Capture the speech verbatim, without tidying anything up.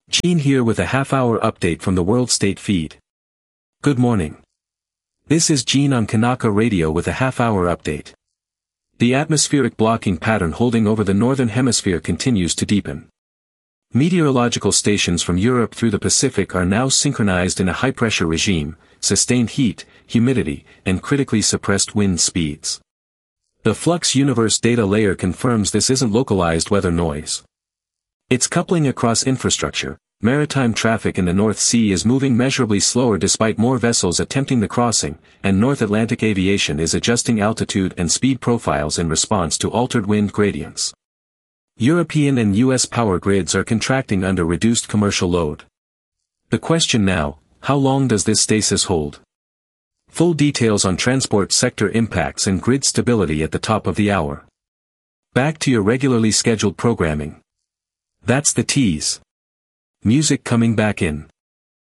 Gene here with a half-hour update from the World State feed. Good morning. This is Gene on Kanaka Radio with a half-hour update. The atmospheric blocking pattern holding over the northern hemisphere continues to deepen. Meteorological stations from Europe through the Pacific are now synchronized in a high-pressure regime, sustained heat, humidity, and critically suppressed wind speeds. The Flux Universe data layer confirms this isn't localized weather noise. It's coupling across infrastructure. Maritime traffic in the North Sea is moving measurably slower despite more vessels attempting the crossing, and North Atlantic aviation is adjusting altitude and speed profiles in response to altered wind gradients. European and U S power grids are contracting under reduced commercial load. The question now, how long does this stasis hold? Full details on transport sector impacts and grid stability at the top of the hour. Back to your regularly scheduled programming. That's the tease. Music coming back in.